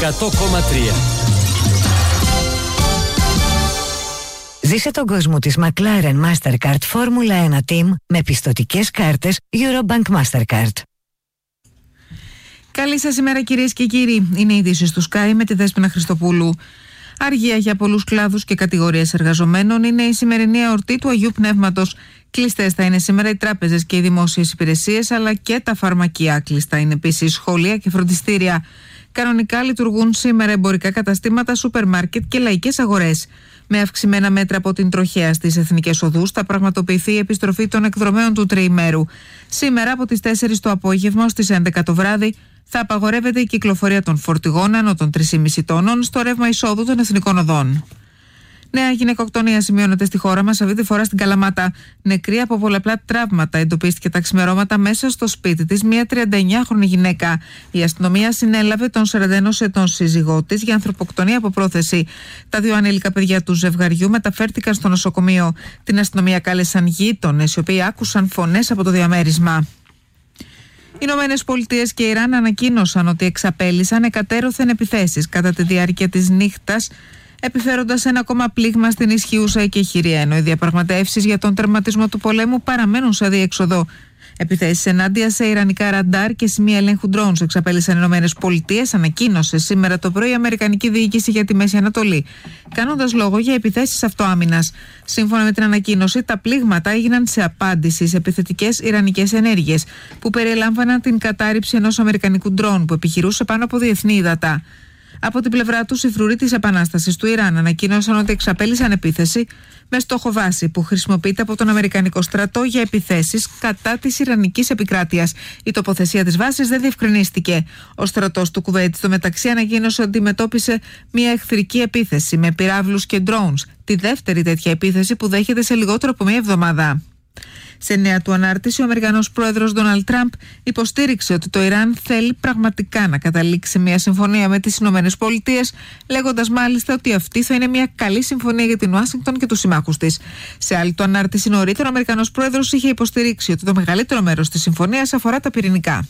100,3. Ζήσε τον κόσμο της McLaren Mastercard Formula 1 Team με πιστωτικές κάρτες Eurobank Mastercard. Καλή σας ημέρα κυρίες και κύριοι. Είναι οι ειδήσεις του Sky με τη Δέσποινα Χριστοπούλου. Αργία για πολλούς κλάδους και κατηγορίες εργαζομένων είναι η σημερινή εορτή του Αγίου Πνεύματος. Κλειστές θα είναι σήμερα οι τράπεζες και οι δημόσιες υπηρεσίες, αλλά και τα φαρμακεία. Κλειστά είναι επίσης σχολεία και φροντιστήρια. Κανονικά λειτουργούν σήμερα εμπορικά καταστήματα, σούπερ μάρκετ και λαϊκές αγορές. Με αυξημένα μέτρα από την τροχέα στις εθνικές οδούς θα πραγματοποιηθεί η επιστροφή των εκδρομέων του τριημέρου. Σήμερα από τις 4 το απόγευμα στις 11 το βράδυ θα απαγορεύεται η κυκλοφορία των φορτηγών άνω των 3,5 τόνων στο ρεύμα εισόδου των εθνικών οδών. Νέα γυναικοκτονία σημειώνεται στη χώρα μας, αυτή τη φορά στην Καλαμάτα. Νεκρή από πολλαπλά τραύματα εντοπίστηκε τα ξημερώματα μέσα στο σπίτι της μια 39χρονη γυναίκα. Η αστυνομία συνέλαβε τον 41 ετών σύζυγό της για ανθρωποκτονία από πρόθεση. Τα δύο ανήλικα παιδιά του ζευγαριού μεταφέρθηκαν στο νοσοκομείο. Την αστυνομία κάλεσαν γείτονες, οι οποίοι άκουσαν φωνές από το διαμέρισμα. Οι Ηνωμένες Πολιτείες και Ιράν ανακοίνωσαν ότι εξαπέλυσαν εκατέρωθεν επιθέσεις κατά τη διάρκεια της νύχτας, επιφέροντας ένα ακόμα πλήγμα στην ισχύουσα εκεχηρία, ενώ οι διαπραγματεύσεις για τον τερματισμό του πολέμου παραμένουν σε αδιέξοδο. Επιθέσεις ενάντια σε ιρανικά ραντάρ και σημεία ελέγχου drones εξαπέλυσαν οι Ηνωμένες Πολιτείες, ανακοίνωσε σήμερα το πρωί η Αμερικανική Διοίκηση για τη Μέση Ανατολή, κάνοντας λόγο για επιθέσεις αυτοάμυνας. Σύμφωνα με την ανακοίνωση, τα πλήγματα έγιναν σε απάντηση σε επιθετικές ιρανικές ενέργειες, που περιέλαμβαναν την κατάρριψη ενός αμερικανικού drone που επιχειρούσε πάνω από διεθνή ύδατα. Από την πλευρά του, οι φρουροί της Επανάστασης του Ιράν ανακοίνωσαν ότι εξαπέλυσαν επίθεση με στόχο βάση που χρησιμοποιείται από τον Αμερικανικό στρατό για επιθέσεις κατά της Ιρανικής επικράτειας. Η τοποθεσία της βάσης δεν διευκρινίστηκε. Ο στρατός του Κουβέιτ στο μεταξύ ανακοίνωσε ότι αντιμετώπισε μια εχθρική επίθεση με πυράβλους και drones, τη δεύτερη τέτοια επίθεση που δέχεται σε λιγότερο από μια εβδομάδα. Σε νέα του ανάρτηση, ο Αμερικανός πρόεδρος Ντόναλντ Τραμπ υποστήριξε ότι το Ιράν θέλει πραγματικά να καταλήξει μια συμφωνία με τις Ηνωμένες Πολιτείες, λέγοντας μάλιστα ότι αυτή θα είναι μια καλή συμφωνία για την Ουάσιγκτον και τους συμμάχους της. Σε άλλη του ανάρτηση νωρίτερα, ο Αμερικανός πρόεδρος είχε υποστηρίξει ότι το μεγαλύτερο μέρος της συμφωνίας αφορά τα πυρηνικά.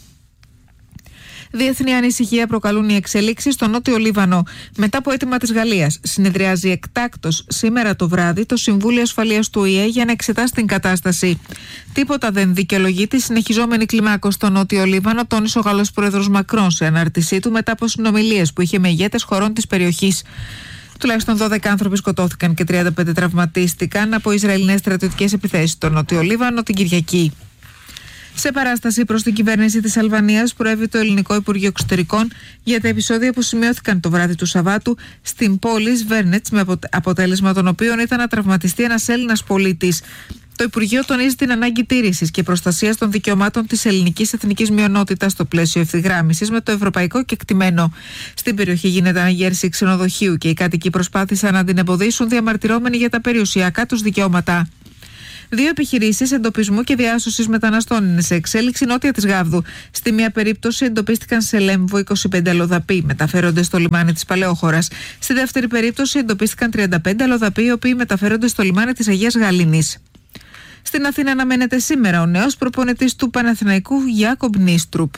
Διεθνή ανησυχία προκαλούν οι εξελίξεις στο Νότιο Λίβανο. Μετά από αίτημα της Γαλλίας, συνεδριάζει εκτάκτως σήμερα το βράδυ το Συμβούλιο Ασφαλείας του ΟΗΕ για να εξετάσει την κατάσταση. Τίποτα δεν δικαιολογεί τη συνεχιζόμενη κλιμάκωση στο Νότιο Λίβανο, τόνισε ο Γάλλος πρόεδρος Μακρόν σε ανάρτησή του μετά από συνομιλίες που είχε με ηγέτες χωρών της περιοχής. Τουλάχιστον 12 άνθρωποι σκοτώθηκαν και 35 τραυματίστηκαν από Ισραηλινές στρατιωτικές επιθέσεις στο Νότιο Λίβανο την Κυριακή. Σε παράσταση προς την κυβέρνηση της Αλβανίας, προέβη το Ελληνικό Υπουργείο Εξωτερικών για τα επεισόδια που σημειώθηκαν το βράδυ του Σαββάτου στην πόλη Σβέρνετς, με αποτέλεσμα των οποίων ήταν να τραυματιστεί ένας Έλληνας πολίτης. Το Υπουργείο τονίζει την ανάγκη τήρησης και προστασίας των δικαιωμάτων της ελληνικής εθνικής μειονότητας στο πλαίσιο ευθυγράμμισης με το ευρωπαϊκό κεκτημένο. Στην περιοχή γίνεται αναγέρση ξενοδοχείου και οι κάτοικοι προσπάθησαν να την εμποδίσουν, διαμαρτυρώμενοι για τα περιουσιακά τους δικαιώματα. Δύο επιχειρήσεις εντοπισμού και διάσωσης μεταναστών είναι σε εξέλιξη νότια της Γάβδου. Στη μία περίπτωση εντοπίστηκαν σε Λέμβο 25 αλλοδαποί, μεταφέρονται στο λιμάνι της Παλαιόχωρας. Στη δεύτερη περίπτωση εντοπίστηκαν 35 αλλοδαποί, οι οποίοι μεταφέρονται στο λιμάνι της Αγίας Γαλήνης. Στην Αθήνα αναμένεται σήμερα ο νέος προπονητής του Παναθηναϊκού, Γιάκομπ Νίστρουπ.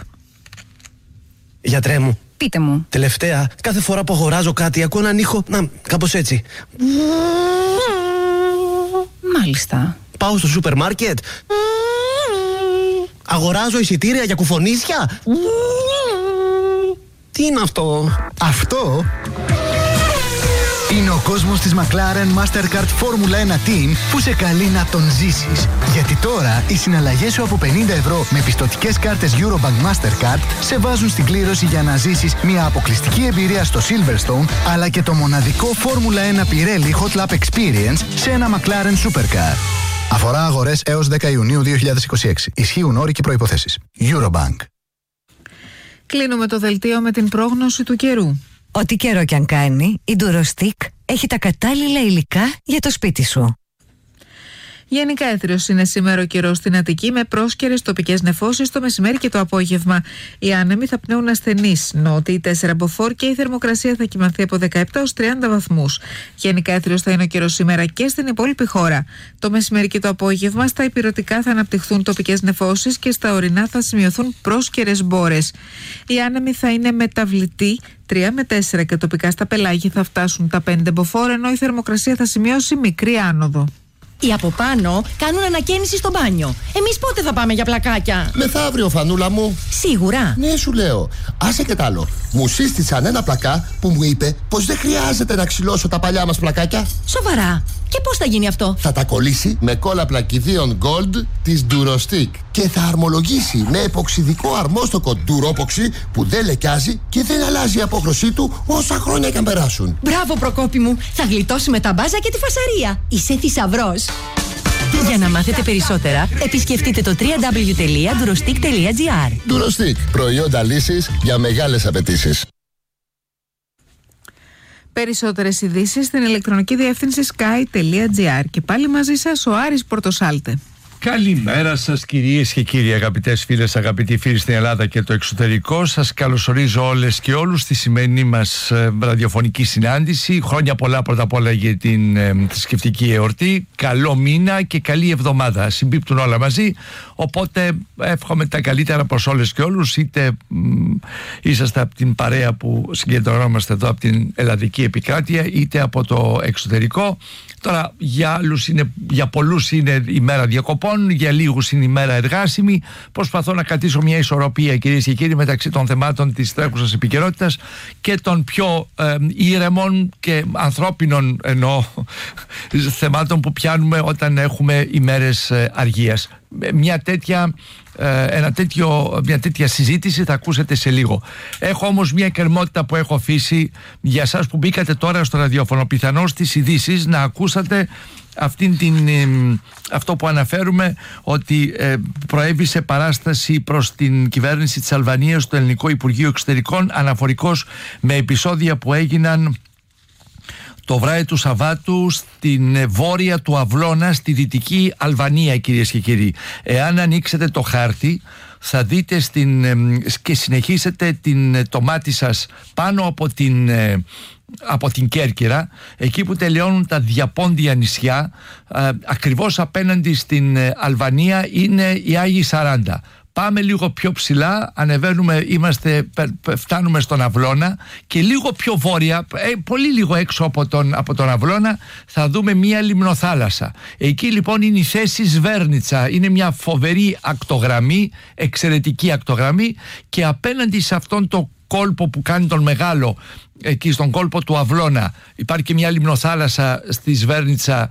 Γιατρέ μου. Πείτε μου. Τελευταία, κάθε φορά που αγοράζω κάτι, ακούω έναν ήχο. Να, κάπως έτσι. Μάλιστα. Πάω στο σούπερ μάρκετ. Αγοράζω εισιτήρια για κουφονίσια. Τι είναι αυτό? Αυτό είναι ο κόσμος της McLaren Mastercard Formula 1 Team που σε καλεί να τον ζήσεις. Γιατί τώρα οι συναλλαγές σου από 50 ευρώ με πιστωτικές κάρτες Eurobank Mastercard σε βάζουν στην κλήρωση για να ζήσεις μια αποκλειστική εμπειρία στο Silverstone, αλλά και το μοναδικό Formula 1 Pirelli Hot Lap Experience σε ένα McLaren Supercar. Αφορά αγορές έως 10 Ιουνίου 2026. Ισχύουν όροι και προϋποθέσεις. Eurobank. Κλείνουμε το δελτίο με την πρόγνωση του καιρού. Ό,τι καιρό κι αν κάνει, η Durostic έχει τα κατάλληλα υλικά για το σπίτι σου. Γενικά έθριος είναι σήμερα ο καιρός στην Αττική, με πρόσκαιρες τοπικές νεφώσεις το μεσημέρι και το απόγευμα. Οι άνεμοι θα πνέουν ασθενείς, νότιοι 4 μποφόρ και η θερμοκρασία θα κυμανθεί από 17 έως 30 βαθμούς. Γενικά έθριος θα είναι ο καιρός σήμερα και στην υπόλοιπη χώρα. Το μεσημέρι και το απόγευμα στα ηπειρωτικά θα αναπτυχθούν τοπικές νεφώσεις και στα ορεινά θα σημειωθούν πρόσκαιρες μπόρες. Οι άνεμοι θα είναι μεταβλητοί 3 με 4 και τοπικά στα πελάγια θα φτάσουν τα 5 μποφόρ, ενώ η θερμοκρασία θα σημειώσει μικρή άνοδο. Οι από πάνω κάνουν ανακαίνιση στο μπάνιο. Εμείς πότε θα πάμε για πλακάκια? Μεθαύριο, Φανούλα μου. Σίγουρα. Ναι, σου λέω. Άσε και τ' άλλο. Μου σύστησαν ένα πλακά που μου είπε πως δεν χρειάζεται να ξυλώσω τα παλιά μας πλακάκια. Σοβαρά? Και πώς θα γίνει αυτό? Θα τα κολλήσει με κόλλα πλακιδίων Gold της Durostick και θα αρμολογήσει με εποξιδικό αρμόστοκο Duropoxy που δεν λεκιάζει και δεν αλλάζει η απόχρωσή του όσα χρόνια και αν περάσουν. Μπράβο, Προκόπη μου. Θα γλιτώσουμε τα μπάζα και τη φασαρία. Είσαι θησαυρός. Για να μάθετε περισσότερα, επισκεφτείτε το www.durostick.gr. Durostick. Προϊόντα λύσης για μεγάλες απαιτήσεις. Περισσότερες ειδήσεις στην ηλεκτρονική διεύθυνση sky.gr. Και πάλι μαζί σας ο Άρης Πορτοσάλτε. Καλημέρα σας κυρίες και κύριοι, αγαπητές φίλες, αγαπητοί φίλοι στην Ελλάδα και το εξωτερικό. Σας καλωσορίζω όλες και όλους στη σημερινή μας ραδιοφωνική συνάντηση. Χρόνια πολλά πρώτα απ' όλα για την θρησκευτική εορτή. Καλό μήνα και καλή εβδομάδα. Συμπίπτουν όλα μαζί, οπότε εύχομαι τα καλύτερα προς όλες και όλους. Είτε είσαστε από την παρέα που συγκεντρωνόμαστε εδώ από την ελλαδική επικράτεια, είτε από το εξωτερικό. Τώρα για πολλούς είναι η μέρα διακοπών, για λίγους είναι η μέρα εργάσιμη. Προσπαθώ να κρατήσω μια ισορροπία, κυρίες και κύριοι, μεταξύ των θεμάτων της τρέχουσας επικαιρότητας και των πιο ήρεμων και ανθρώπινων θεμάτων που πιάνουμε όταν έχουμε ημέρες αργίας. Μια τέτοια συζήτηση θα ακούσετε σε λίγο. Έχω όμως μια εκκρεμότητα που έχω αφήσει για εσάς που μπήκατε τώρα στο ραδιόφωνο. Πιθανώς στις ειδήσεις να ακούσατε αυτό που αναφέρουμε, ότι προέβη σε παράσταση προς την κυβέρνηση της Αλβανίας στο Ελληνικό Υπουργείο Εξωτερικών, αναφορικώς με επεισόδια που έγιναν το βράδυ του Σαββάτου στην βόρεια του Αυλώνα, στη δυτική Αλβανία, κυρίες και κύριοι. Εάν ανοίξετε το χάρτη θα δείτε και συνεχίσετε το μάτι σας πάνω από την Κέρκυρα, εκεί που τελειώνουν τα διαπόντια νησιά, ακριβώς απέναντι στην Αλβανία είναι οι Άγιοι 40. Πάμε λίγο πιο ψηλά, ανεβαίνουμε, φτάνουμε στον Αυλώνα και λίγο πιο βόρεια, πολύ λίγο έξω από τον Αυλώνα, θα δούμε μία λιμνοθάλασσα. Εκεί λοιπόν είναι η θέση Σβέρνιτσα, είναι μια φοβερή ακτογραμμή, εξαιρετική ακτογραμμή, και απέναντι σε αυτόν το κόλπο που κάνει τον μεγάλο, εκεί στον κόλπο του Αυλώνα, υπάρχει και μια λιμνοθάλασσα στη Σβέρνιτσα.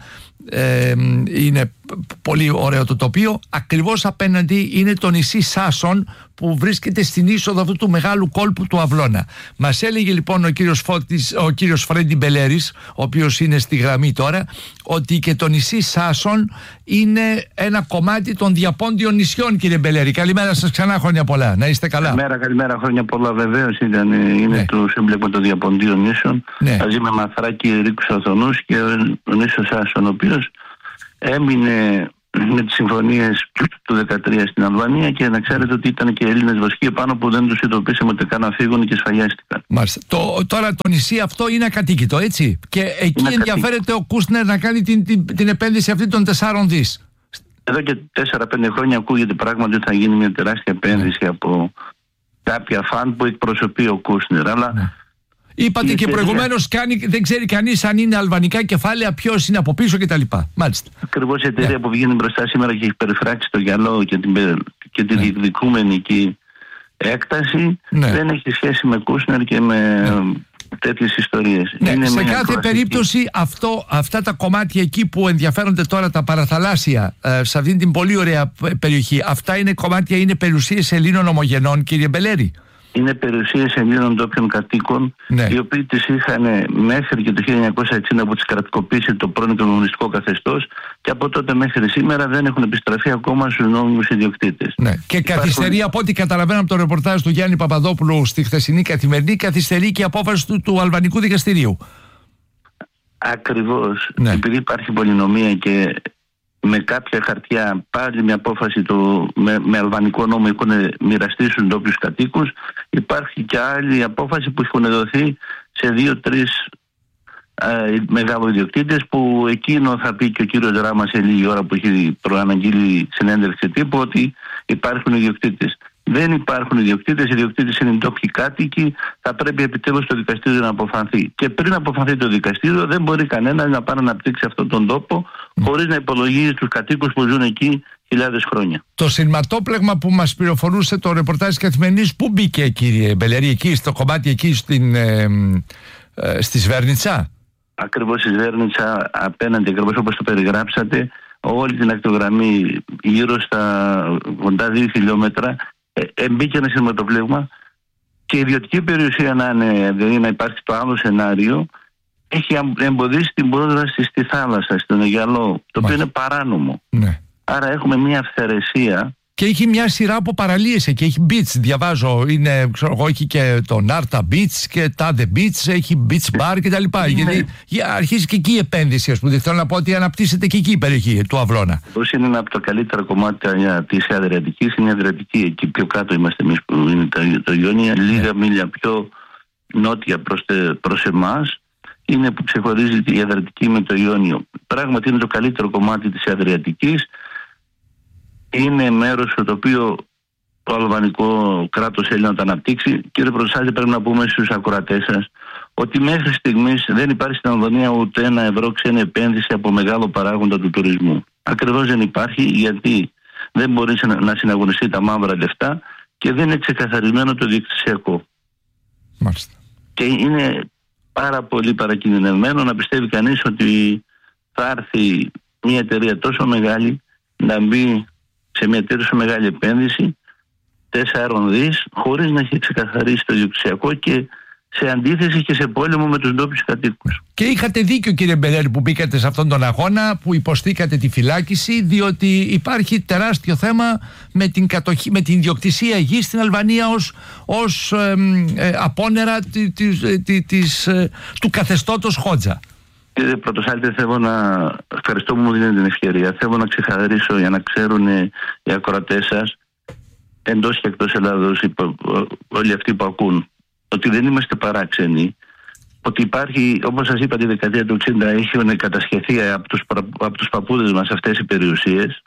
Είναι πολύ ωραίο το τοπίο. Ακριβώς απέναντι είναι το νησί Σάσον, που βρίσκεται στην είσοδο αυτού του μεγάλου κόλπου του Αυλώνα. Μας έλεγε λοιπόν ο κύριος Φρέντι Μπελέρης, ο οποίος είναι στη γραμμή τώρα, ότι και το νησί Σάσον είναι ένα κομμάτι των διαπόντιων νησιών. Κύριε Μπελέρη, καλημέρα σας ξανά, χρόνια πολλά. Να είστε καλά. Καλημέρα, χρόνια πολλά. Βεβαίως είναι το σύμπλεγμα των διαποντίων νήσων. Μαζί με Μαθράκη, Ρίκους Αθωνούς και ο νήσος Σάσον, ο οποίος έμεινε με τις συμφωνίες του 2013 στην Αλβανία, και να ξέρετε ότι ήταν και Έλληνες βασικοί επάνω που δεν τους ειδοποίησαμε ούτε καν να φύγουν και σφαγιάστηκαν. Μάλιστα. Τώρα το νησί αυτό είναι ακατοίκητο, έτσι. Και εκεί ενδιαφέρεται ο Κούστνερ να κάνει την επένδυση αυτή των 4 δις. Εδώ και 4-5 χρόνια ακούγεται πράγματι ότι θα γίνει μια τεράστια επένδυση από κάποια φαν που εκπροσωπεί ο Κούστνερ. Αλλά είπατε και προηγουμένως, δεν ξέρει κανείς αν είναι αλβανικά κεφάλαια, ποιος είναι από πίσω κτλ. Μάλιστα. Ακριβώς η εταιρεία που βγαίνει μπροστά σήμερα και έχει περιφράξει το γυαλό και τη διεκδικούμενη εκεί έκταση δεν έχει σχέση με Κούσνερ και με τέτοιες ιστορίες. Σε κάθε περίπτωση αυτά τα κομμάτια εκεί που ενδιαφέρονται τώρα, τα παραθαλάσσια, σε αυτήν την πολύ ωραία περιοχή, αυτά είναι κομμάτια, είναι περιουσίες Ελλήνων ομογενών, κύριε Μπελέρη. Είναι περιουσίες Ελλήνων ντόπιων κατοίκων, οι οποίοι τις είχαν μέχρι και το 1960 που τις κρατικοποίησε το πρώην κομμουνιστικό καθεστώς, και από τότε μέχρι σήμερα δεν έχουν επιστραφεί ακόμα στους νόμιμους ιδιοκτήτες. Και καθυστερεί, από ό,τι καταλαβαίνω από το ρεπορτάζ του Γιάννη Παπαδόπουλου στη χθεσινή Καθημερινή, καθυστερεί και η απόφαση του Αλβανικού Δικαστηρίου. Ακριβώς. Επειδή υπάρχει πολυνομία και με κάποια χαρτιά, πάλι μια απόφαση με αλβανικό νόμο έχουν μοιραστεί στους ντόπιους κατοίκους. Υπάρχει και άλλη απόφαση που έχουν δοθεί σε 2-3 μεγαλοειδιοκτήτες, που εκείνο θα πει και ο κύριος Ράμα σε λίγη ώρα που έχει προαναγγείλει συνέντευξη τύπου, ότι υπάρχουν ιδιοκτήτες. Δεν υπάρχουν ιδιοκτήτες, οι ιδιοκτήτες είναι οι ντόπιοι κάτοικοι. Θα πρέπει επιτέλους το δικαστήριο να αποφανθεί. Και πριν αποφανθεί το δικαστήριο, δεν μπορεί κανένας να πάει να αναπτύξει αυτόν τον τόπο χωρίς να υπολογίζει τους κατοίκους που ζουν εκεί χιλιάδες χρόνια. Το σειρματόπλεγμα που μας πληροφορούσε το ρεπορτάζ της Καθημερινής, πού μπήκε, κύριε Μπελερή, εκεί στο κομμάτι εκεί στη Σβέρνιτσα? Ακριβώς στη Σβέρνιτσα, απέναντι, ακριβώς όπως το περιγράψατε, όλη την ακτογραμμή γύρω στα κοντά 2 χιλιόμετρα. Μπήκε ένα σειρματοπλέγμα και η ιδιωτική περιουσία δηλαδή να υπάρχει το άλλο σενάριο, έχει εμποδίσει την πρόσβαση στη θάλασσα, στον Αιγιαλό, το οποίο είναι παράνομο. Ναι. Άρα έχουμε μια αυθαιρεσία. Και έχει μια σειρά από παραλίες εκεί. Έχει beach, διαβάζω. Είναι, ξέρω εγώ, έχει και το Νάρτα Beach και Τάδε Beach, έχει beach bar κτλ. Γιατί αρχίζει και εκεί η επένδυση, ας πούμε. Θέλω να πω ότι αναπτύσσεται και εκεί η περιοχή του Αυλώνα. Όσο είναι ένα από τα καλύτερα κομμάτια της Αδριατικής, είναι η Αδριατική. Εκεί πιο κάτω είμαστε εμείς που είναι το Ιόνια, λίγα μίλια πιο νότια προς εμάς. Είναι που ξεχωρίζει η Αδριατική με το Ιόνιο. Πράγματι είναι το καλύτερο κομμάτι της Αδριατικής. Είναι μέρος το οποίο το αλβανικό κράτος θέλει να το αναπτύξει. Κύριε Πρωτοσάλτη, πρέπει να πούμε στους ακροατές σας ότι μέχρι στιγμής δεν υπάρχει στην Αλβανία ούτε €1 ξένη επένδυση από μεγάλο παράγοντα του τουρισμού. Ακριβώς δεν υπάρχει, γιατί δεν μπορεί να συναγωνιστεί τα μαύρα λεφτά και δεν είναι ξεκαθαρισμένο το διοκτησιακό. Μάλιστα. Και είναι πάρα πολύ παρακινδυνευμένο να πιστεύει κανείς ότι θα έρθει μια εταιρεία τόσο μεγάλη να μπει σε μια τόσο μεγάλη επένδυση 4 δις χωρίς να έχει ξεκαθαρίσει το διοκτησιακό και σε αντίθεση και σε πόλεμο με τους ντόπιους κατοίκους. Και είχατε δίκιο, κύριε Μπελέρη, που μπήκατε σε αυτόν τον αγώνα, που υποστήκατε τη φυλάκιση, διότι υπάρχει τεράστιο θέμα με την κατοχή, με την ιδιοκτησία γης στην Αλβανία ως απόνερα του καθεστώτος Χότζα. Κύριε Πρωτοσάλτη, θέλω να ευχαριστώ που μου δίνετε την ευκαιρία. Θέλω να ξεχαρίσω για να ξέρουν οι ακροατές σας, εντός και εκτός Ελλάδος, όλοι αυτοί που ακούν, ότι δεν είμαστε παράξενοι, ότι υπάρχει, όπως σας είπα, τη δεκαετία του 60 έχει κατασχεθεί από τους παππούδες μας αυτές οι περιουσίες.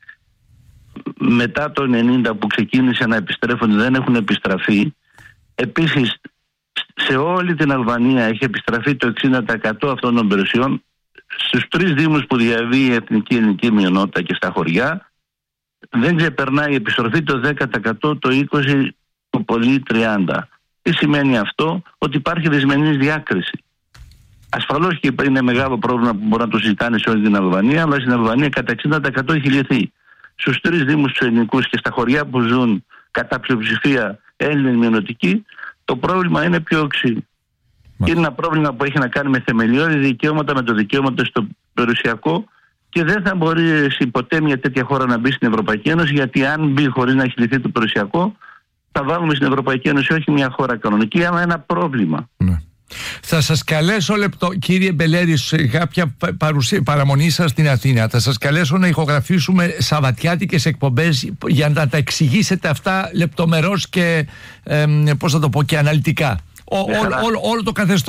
Μετά το 90 που ξεκίνησε να επιστρέφονται, δεν έχουν επιστραφεί. Επίσης, σε όλη την Αλβανία έχει επιστραφεί το 60% αυτών των περιουσιών. Στους 3 δήμους που διαβεί η εθνική ελληνική μειονότητα και στα χωριά, δεν ξεπερνάει η επιστροφή το 10%, το 20%, το πολύ 30%. Τι σημαίνει αυτό? Ότι υπάρχει δυσμενής διάκριση. Ασφαλώς και είναι μεγάλο πρόβλημα που μπορεί να το συζητάνε σε όλη την Αλβανία, αλλά στην Αλβανία κατά 60% έχει λυθεί. Στους 3 δήμους τους ελληνικούς και στα χωριά που ζουν κατά πλειοψηφία Έλληνες μειονοτικοί, το πρόβλημα είναι πιο οξύ. Είναι ένα πρόβλημα που έχει να κάνει με θεμελιώδη δικαιώματα, με το δικαίωμα στο περιουσιακό, και δεν θα μπορέσει ποτέ μια τέτοια χώρα να μπει στην Ευρωπαϊκή Ένωση, γιατί αν μπει χωρίς να έχει λυθεί το περιουσιακό, θα βάλουμε στην Ευρωπαϊκή Ένωση όχι μια χώρα κανονική, αλλά ένα πρόβλημα. Ναι. Θα σας καλέσω κύριε Μπελέρη, σε κάποια παραμονή σας στην Αθήνα, θα σας καλέσω να ηχογραφήσουμε σαββατιάτικες εκπομπές για να τα εξηγήσετε αυτά λεπτομερώς και πώς θα το πω, και αναλυτικά. Όλο το καθεστώς.